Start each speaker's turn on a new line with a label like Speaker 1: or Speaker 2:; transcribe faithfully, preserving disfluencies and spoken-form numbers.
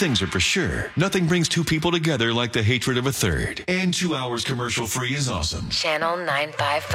Speaker 1: things are for sure. Nothing brings two people together like the hatred of a third. And two hours commercial free is awesome.
Speaker 2: Channel nine five five.